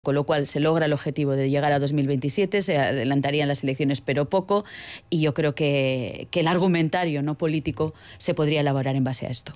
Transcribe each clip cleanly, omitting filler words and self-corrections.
con lo cual se logra el objetivo de llegar a 2027, se adelantarían las elecciones pero poco, y yo creo que el argumentario no político se podría elaborar en base a esto.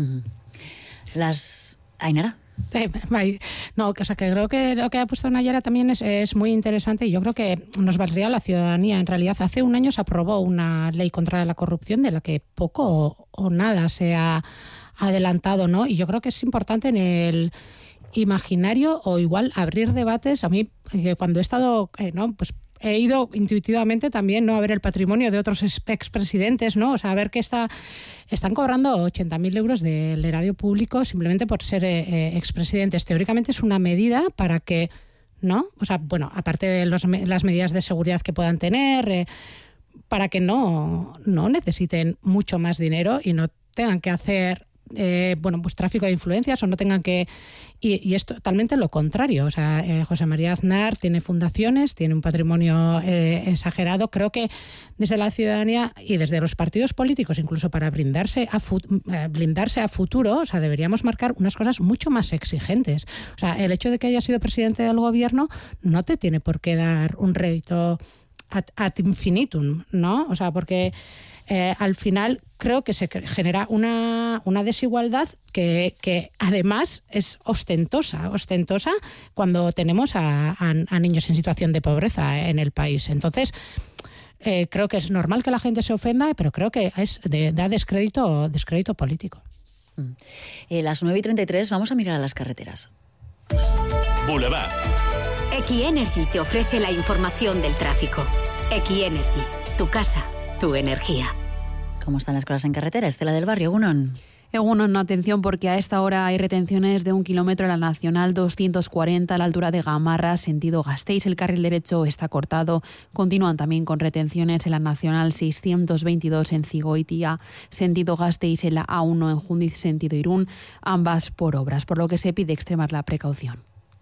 Ainara. No, o sea, que creo que lo que ha puesto Nayara también es muy interesante, y yo creo que nos valdría a la ciudadanía. En realidad, hace un año se aprobó una ley contra la corrupción de la que poco o nada se ha adelantado, ¿no? Y yo creo que es importante en el imaginario, o igual abrir debates. A mí, cuando he estado, pues he ido intuitivamente también, ¿no?, a ver el patrimonio de otros expresidentes, ¿no? O sea, a ver que están cobrando 80.000 euros del erario público simplemente por ser expresidentes. Teóricamente es una medida para que, ¿no? O sea, bueno, aparte de las medidas de seguridad que puedan tener, para que no necesiten mucho más dinero y no tengan que hacer pues tráfico de influencias, o no tengan que... Y es totalmente lo contrario. O sea, José María Aznar tiene fundaciones, tiene un patrimonio exagerado. Creo que desde la ciudadanía y desde los partidos políticos, incluso para blindarse a futuro, o sea, deberíamos marcar unas cosas mucho más exigentes. O sea, el hecho de que haya sido presidente del gobierno no te tiene por qué dar un rédito ad infinitum, ¿no? O sea, porque al final creo que se genera una desigualdad que además es ostentosa cuando tenemos a niños en situación de pobreza en el país. Entonces, creo que es normal que la gente se ofenda, pero creo que da descrédito político. Las 9:33, vamos a mirar a las carreteras. Boulevard. Equienergy te ofrece la información del tráfico. Equienergy, tu casa, tu energía. ¿Cómo están las cosas en carretera? Estela del Barrio, Egunon. Egunon, atención, porque a esta hora hay retenciones de 1 kilómetro en la Nacional 240 a la altura de Gamarra, sentido Gasteiz. El carril derecho está cortado. Continúan también con retenciones en la Nacional 622 en Cigoitia, sentido Gasteiz, en la A1 en Jundiz, sentido Irún, ambas por obras, por lo que se pide extremar la precaución.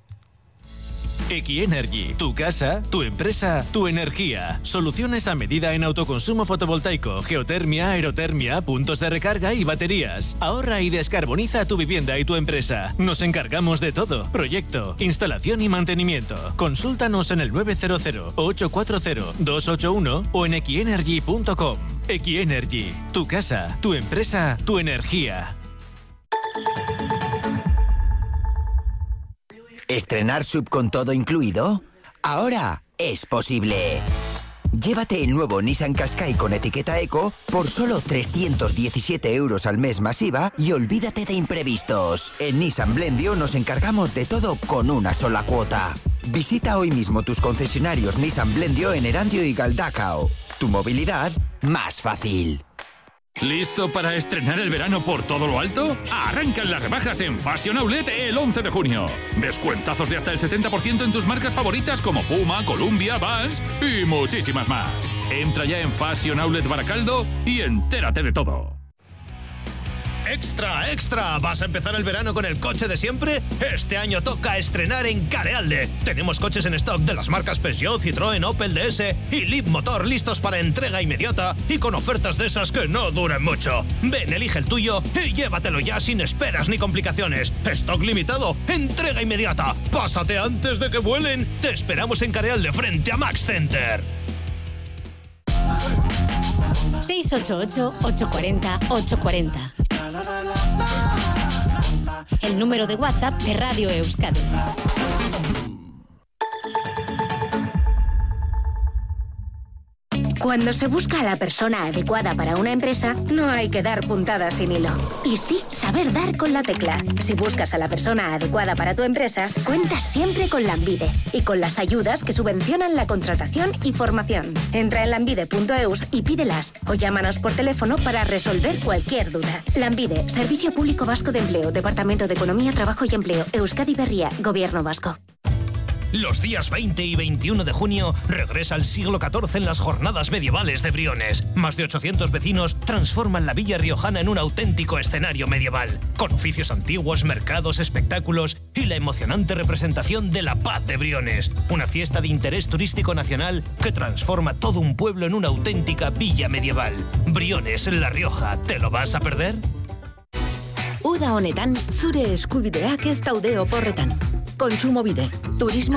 Equienergy, tu casa, tu empresa, tu energía. Soluciones a medida en autoconsumo fotovoltaico, geotermia, aerotermia, puntos de recarga y baterías. Ahorra y descarboniza tu vivienda y tu empresa. Nos encargamos de todo. Proyecto, instalación y mantenimiento. Consúltanos en el 900-840-281 o en equienergy.com. Equienergy, tu casa, tu empresa, tu energía. ¿Estrenar SUV con todo incluido? Ahora es posible. Llévate el nuevo Nissan Qashqai con etiqueta Eco por solo 317 euros al mes más IVA y olvídate de imprevistos. En Nissan Blendio nos encargamos de todo con una sola cuota. Visita hoy mismo tus concesionarios Nissan Blendio en Erandio y Galdacao. Tu movilidad más fácil. ¿Listo para estrenar el verano por todo lo alto? Arrancan las rebajas en Fashion Outlet el 11 de junio. Descuentazos de hasta el 70% en tus marcas favoritas como Puma, Columbia, Vans y muchísimas más. Entra ya en Fashion Outlet Baracaldo y entérate de todo. ¡Extra, extra! ¿Vas a empezar el verano con el coche de siempre? Este año toca estrenar en Carealde. Tenemos coches en stock de las marcas Peugeot, Citroën, Opel DS y Leapmotor listos para entrega inmediata y con ofertas de esas que no duran mucho. Ven, elige el tuyo y llévatelo ya sin esperas ni complicaciones. Stock limitado, entrega inmediata. Pásate antes de que vuelen. Te esperamos en Carealde frente a Max Center. 688-840-840. El número de WhatsApp de Radio Euskadi. Cuando se busca a la persona adecuada para una empresa, no hay que dar puntadas sin hilo. Y sí, saber dar con la tecla. Si buscas a la persona adecuada para tu empresa, cuentas siempre con Lanbide y con las ayudas que subvencionan la contratación y formación. Entra en lanbide.eus y pídelas o llámanos por teléfono para resolver cualquier duda. Lanbide, Servicio Público Vasco de Empleo, Departamento de Economía, Trabajo y Empleo, Euskadi Berria, Gobierno Vasco. Los días 20 y 21 de junio regresa al siglo XIV en las jornadas medievales de Briones. Más de 800 vecinos transforman la villa riojana en un auténtico escenario medieval, con oficios antiguos, mercados, espectáculos y la emocionante representación de la Paz de Briones, una fiesta de interés turístico nacional que transforma todo un pueblo en una auténtica villa medieval. Briones, La Rioja, ¿te lo vas a perder? Uda honetan, zure eskubideak ez daude oporretan. Kontsumobide. Turismo